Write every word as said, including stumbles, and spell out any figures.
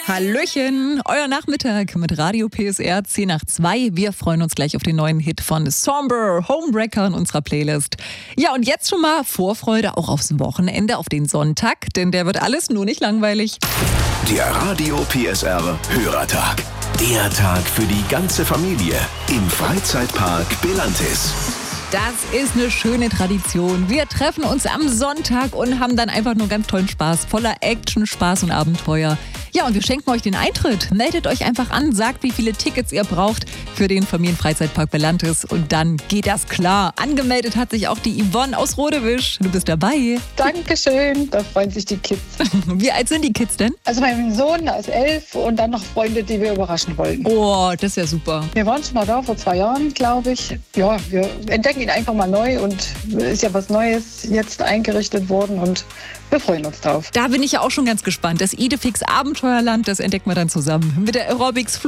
Hallöchen, euer Nachmittag mit Radio P S R zehn nach zwei. Wir freuen uns gleich auf den neuen Hit von Somber, Homewrecker in unserer Playlist. Ja, und jetzt schon mal Vorfreude auch aufs Wochenende, auf den Sonntag, denn der wird alles nur nicht langweilig. Der Radio P S R Hörertag. Der Tag für die ganze Familie im Freizeitpark Belantis. Das ist eine schöne Tradition. Wir treffen uns am Sonntag und haben dann einfach nur ganz tollen Spaß, voller Action, Spaß und Abenteuer. Ja, und wir schenken euch den Eintritt. Meldet euch einfach an, sagt, wie viele Tickets ihr braucht für den Familienfreizeitpark Belantis und dann geht das klar. Angemeldet hat sich auch die Yvonne aus Rodewisch. Du bist dabei. Dankeschön, da freuen sich die Kids. Wie alt sind die Kids denn? Also mein Sohn ist elf und dann noch Freunde, die wir überraschen wollen. Oh, das ist ja super. Wir waren schon mal da vor zwei Jahren, glaube ich. Ja, wir entdecken ihn einfach mal neu und ist ja was Neues jetzt eingerichtet worden und wir freuen uns drauf. Da bin ich ja auch schon ganz gespannt. Das Idefix Abenteuerland, das entdecken wir dann zusammen mit der Aerobics